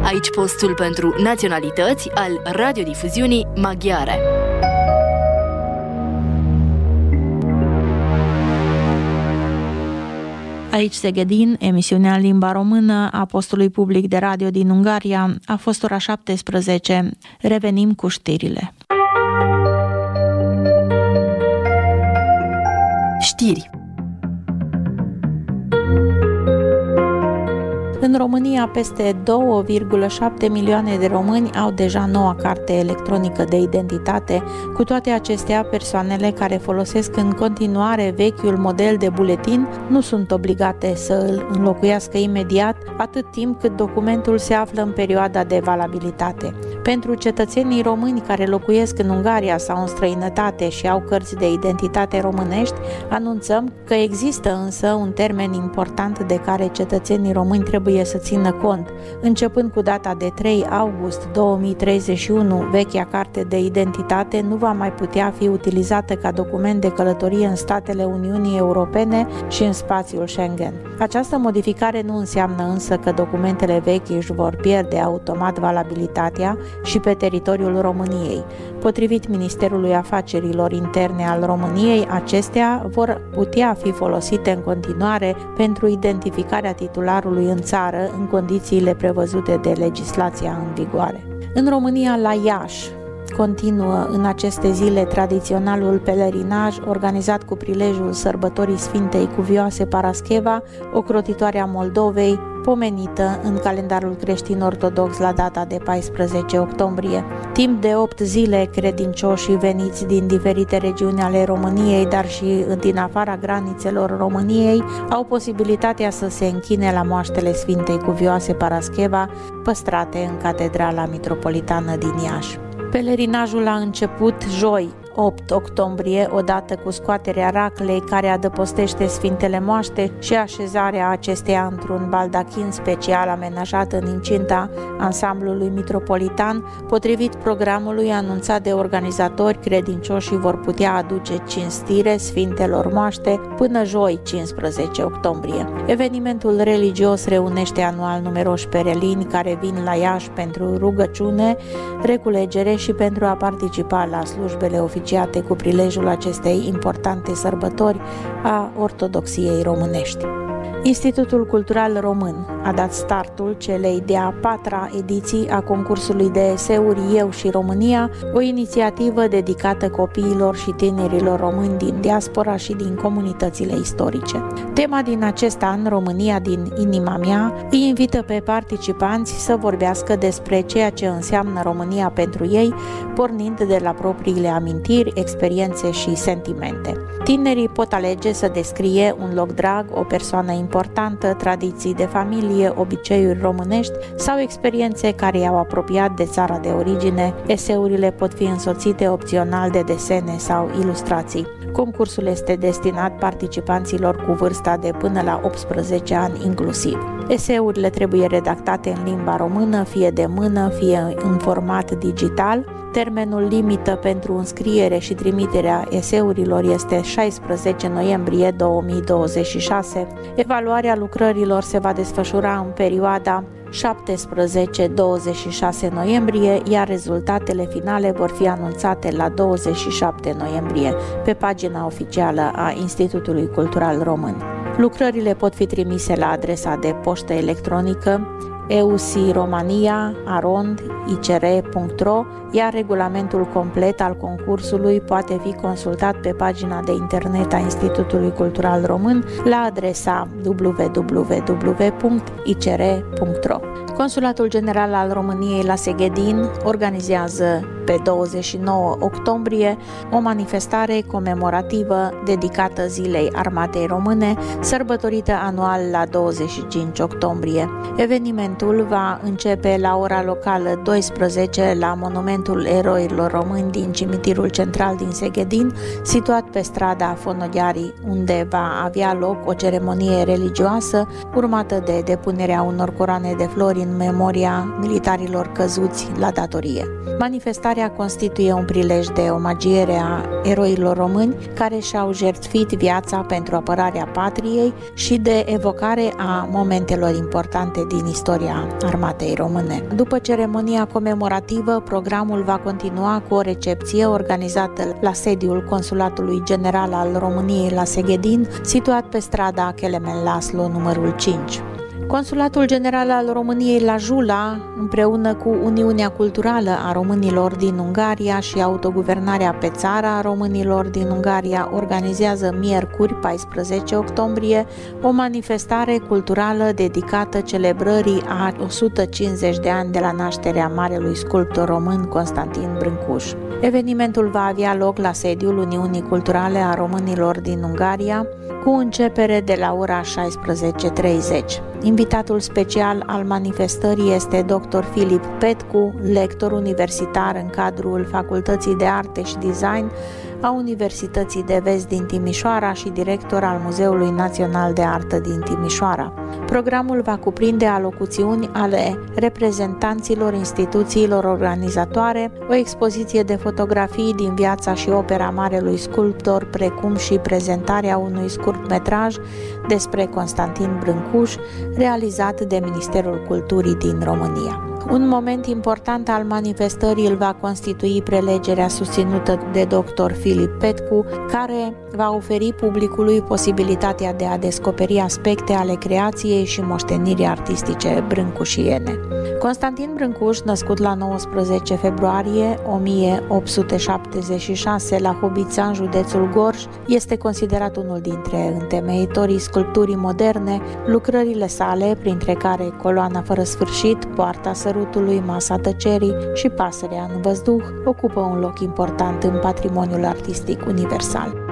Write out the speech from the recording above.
Aici postul pentru naționalități al radiodifuziunii maghiare. Aici Szegedin, emisiunea în limba română a postului public de radio din Ungaria. A fost ora 17. Revenim cu știrile. Știri. În România, peste 2,7 milioane de români au deja noua carte electronică de identitate. Cu toate acestea, persoanele care folosesc în continuare vechiul model de buletin nu sunt obligate să îl înlocuiască imediat, atât timp cât documentul se află în perioada de valabilitate. Pentru cetățenii români care locuiesc în Ungaria sau în străinătate și au cărți de identitate românești, anunțăm că există însă un termen important de care cetățenii români trebuie să țină cont. Începând cu data de 3 august 2031, vechea carte de identitate nu va mai putea fi utilizată ca document de călătorie în statele Uniunii Europene și în spațiul Schengen. Această modificare nu înseamnă însă că documentele vechi își vor pierde automat valabilitatea și pe teritoriul României. Potrivit Ministerului Afacerilor Interne al României, acestea vor putea fi folosite în continuare pentru identificarea titularului în țară, în condițiile prevăzute de legislația în vigoare. În România, la Iași, continuă în aceste zile tradiționalul pelerinaj organizat cu prilejul sărbătorii Sfintei Cuvioase Parascheva, ocrotitoarea Moldovei, pomenită în calendarul creștin-ortodox la data de 14 octombrie. Timp de 8 zile, credincioșii veniți din diferite regiuni ale României, dar și din afara granițelor României, au posibilitatea să se închine la moaștele Sfintei Cuvioase Parascheva, păstrate în Catedrala Mitropolitană din Iași. Pelerinajul a început joi, 8 octombrie, odată cu scoaterea raclei care adăpostește Sfintele Moaște și așezarea acesteia într-un baldachin special amenajat în incinta ansamblului mitropolitan. Potrivit programului anunțat de organizatori, credincioșii vor putea aduce cinstire Sfintelor Moaște până joi, 15 octombrie. Evenimentul religios reunește anual numeroși pelerinii care vin la Iași pentru rugăciune, reculegere și pentru a participa la slujbele oficiale cu prilejul acestei importante sărbători a ortodoxiei românești. Institutul Cultural Român a dat startul celei de-a 4-a ediții a concursului de eseuri Eu și România, o inițiativă dedicată copiilor și tinerilor români din diaspora și din comunitățile istorice. Tema din acest an, România din inima mea, îi invită pe participanți să vorbească despre ceea ce înseamnă România pentru ei, pornind de la propriile amintiri, experiențe și sentimente. Tinerii pot alege să descrie un loc drag, o persoană importantă, tradiții de familie, obiceiuri românești sau experiențe care i-au apropiat de țara de origine. Eseurile pot fi însoțite opțional de desene sau ilustrații. Concursul este destinat participanților cu vârsta de până la 18 ani inclusiv. Eseurile trebuie redactate în limba română, fie de mână, fie în format digital. Termenul limită pentru înscriere și trimiterea eseurilor este 16 noiembrie 2026. Evaluarea lucrărilor se va desfășura în perioada 17-26 noiembrie, iar rezultatele finale vor fi anunțate la 27 noiembrie pe pagina oficială a Institutului Cultural Român. Lucrările pot fi trimise la adresa de poștă electronică eusiromania@icr.ro, iar regulamentul complet al concursului poate fi consultat pe pagina de internet a Institutului Cultural Român la adresa www.icr.ro. Consulatul General al României la Szegedin organizează pe 29 octombrie o manifestare comemorativă dedicată Zilei Armatei Române, sărbătorită anual la 25 octombrie. Evenimentul va începe la ora locală 12 la Monumentul Eroilor Români din Cimitirul Central din Szegedin, situat pe strada Fonoghiarii, unde va avea loc o ceremonie religioasă urmată de depunerea unor coroane de flori în memoria militarilor căzuți la datorie. Manifestarea Prezentarea constituie un prilej de omagiere a eroilor români care și-au jertfit viața pentru apărarea patriei și de evocare a momentelor importante din istoria armatei române. După ceremonia comemorativă, programul va continua cu o recepție organizată la sediul Consulatului General al României la Seghedin, situat pe strada Kelemen Laszlo, numărul 5. Consulatul General al României la Jula, împreună cu Uniunea Culturală a Românilor din Ungaria și Autoguvernarea pe țară a Românilor din Ungaria, organizează miercuri, 14 octombrie, o manifestare culturală dedicată celebrării a 150 de ani de la nașterea marelui sculptor român Constantin Brâncuș. Evenimentul va avea loc la sediul Uniunii Culturale a Românilor din Ungaria, cu începere de la ora 16:30. Invitatul special al manifestării este dr. Filip Petcu, lector universitar în cadrul Facultății de Arte și Design a Universității de Vest din Timișoara și director al Muzeului Național de Artă din Timișoara. Programul va cuprinde alocuțiuni ale reprezentanților instituțiilor organizatoare, o expoziție de fotografii din viața și opera marelui sculptor, precum și prezentarea unui scurtmetraj despre Constantin Brâncuș, realizat de Ministerul Culturii din România. Un moment important al manifestării îl va constitui prelegerea susținută de dr. Filip Petcu, care va oferi publicului posibilitatea de a descoperi aspecte ale creației și moștenirii artistice brâncușiene. Constantin Brâncuș, născut la 19 februarie 1876 la Hobița, județul Gorj, este considerat unul dintre întemeitorii sculpturii moderne. Lucrările sale, printre care Coloana fără sfârșit, Poarta sărutului, Masa tăcerii și Pasărea în văzduh, ocupă un loc important în patrimoniul artistic universal.